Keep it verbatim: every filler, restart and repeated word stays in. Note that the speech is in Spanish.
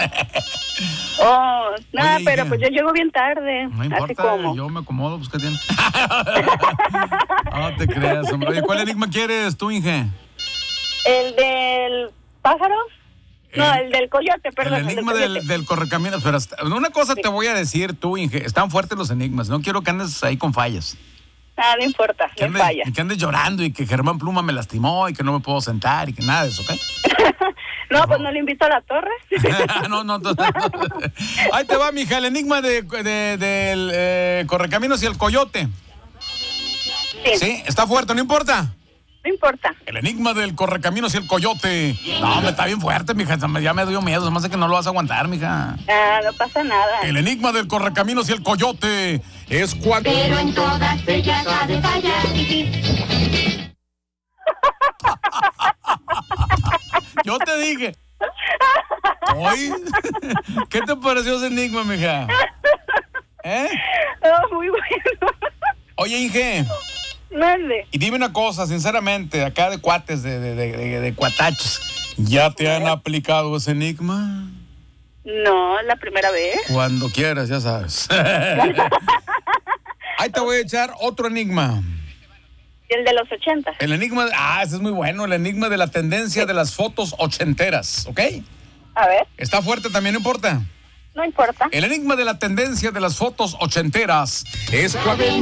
Oh, nada, Oye, pero hija. pues yo llego bien tarde. No Así importa, como. yo me acomodo, pues, ¿qué tiene? No te creas, hombre. Oye, ¿cuál enigma quieres tú, Inge? El del pájaro. No, El- el del coyote, perdón. El enigma del del, coyote. del correcaminos. Pero hasta- una cosa te voy a decir tú, Inge. Están fuertes los enigmas. No quiero que andes ahí con fallas. Ah, no importa, Que no andes, falla. y que andes llorando y que Germán Pluma me lastimó y que no me puedo sentar y que nada de eso, ¿ok? No, pues no le invito a la torre. no, no, no, no. Ahí te va, mija, el enigma de, de- del eh, correcaminos y el coyote. Sí, Sí, está fuerte, no importa. no importa. El enigma del correcaminos y el coyote. No, me está bien fuerte, mija. Ya me dio miedo. Además de que no lo vas a aguantar, mija. Ah, no pasa nada. El enigma del correcaminos y el coyote es cuando. Pero en todas ellas ha de fallar. Yo te dije. Oye, ¿qué te pareció ese enigma, mija? ¿Eh? Oh, muy bueno. Oye, Inge. Mande. Y dime una cosa, sinceramente, acá de cuates, de, de, de, de, de cuatachos. ¿Ya te han aplicado ese enigma? No, la primera vez. Cuando quieras, ya sabes. Ahí te voy a echar otro enigma. Y el de los ochenta. El enigma, ah, ese es muy bueno, el enigma de la tendencia de las fotos ochenteras, ¿ok? A ver, Está fuerte, también no importa. no importa. El enigma de la tendencia de las fotos ochenteras es cuando.